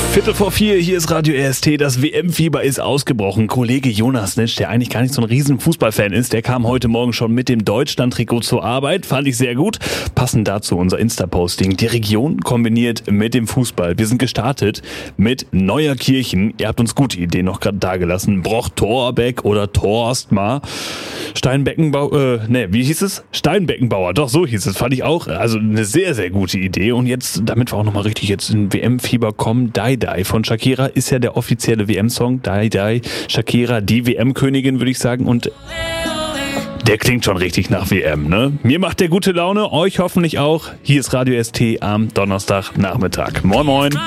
3:15, hier ist Radio RST, das WM-Fieber ist ausgebrochen. Kollege Jonas Nitsch, der eigentlich gar nicht so ein riesen Fußballfan ist, der kam heute Morgen schon mit dem Deutschland-Trikot zur Arbeit, fand ich sehr gut. Passend dazu unser Insta-Posting, die Region kombiniert mit dem Fußball. Wir sind gestartet mit Neuerkirchen, ihr habt uns gute Ideen noch gerade dagelassen, Broch-Torbeck oder Torstmar. Steinbeckenbauer, doch so hieß es, fand ich auch, also eine sehr, sehr gute Idee. Und jetzt, damit wir auch nochmal richtig jetzt in WM-Fieber kommen, Die Die von Shakira ist ja der offizielle WM-Song, Die Die, Shakira, die WM-Königin, würde ich sagen, und der klingt schon richtig nach WM, ne? Mir macht der gute Laune, euch hoffentlich auch. Hier ist Radio ST am Donnerstagnachmittag. Moin, moin.